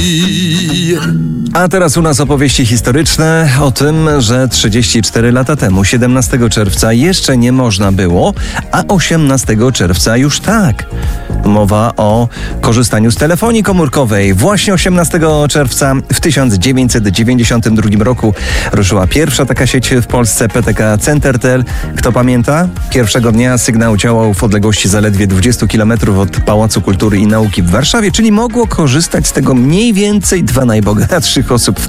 A teraz u nas opowieści historyczne o tym, że 34 lata temu, 17 czerwca jeszcze nie można było, a 18 czerwca już tak. Mowa o korzystaniu z telefonii komórkowej. Właśnie 18 czerwca w 1992 roku ruszyła pierwsza taka sieć w Polsce, PTK Centertel. Kto pamięta? Pierwszego dnia sygnał działał w odległości zaledwie 20 km od Pałacu Kultury i Nauki w Warszawie, czyli mogło korzystać z tego mniej więcej 2 najbogatszych osób w